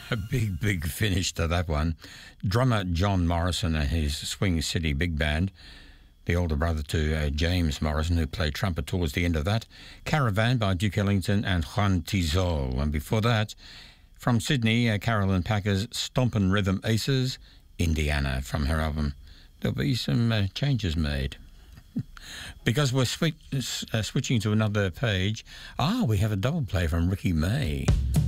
A big finish to that one. Drummer John Morrison and his Swing City Big Band, the older brother to James Morrison, who played trumpet towards the end of that. Caravan by Duke Ellington and Juan Tizol. And before that, from Sydney, Carolyn Packer's Stompin' Rhythm Aces, Indiana, from her album. There'll be some changes made. Because we're switching to another page. We have a double play from Ricky May.